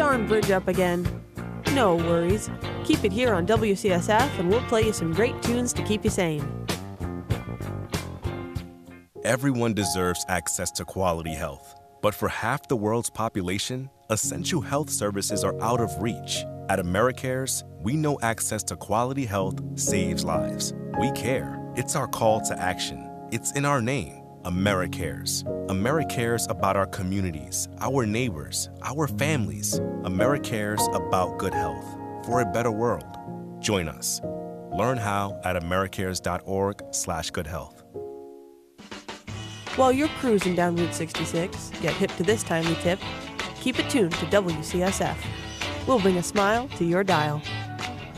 darn bridge up again. No worries. Keep it here on WCSF and we'll play you some great tunes to keep you sane. Everyone deserves access to quality health. But for half the world's population, essential health services are out of reach. At AmeriCares, we know access to quality health saves lives. We care. It's our call to action. It's in our name, AmeriCares. AmeriCares about our communities, our neighbors, our families. AmeriCares about good health for a better world. Join us. Learn how at americares.org/goodhealth. While you're cruising down Route 66, get hip to this timely tip. Keep it tuned to WCSF. We'll bring a smile to your dial.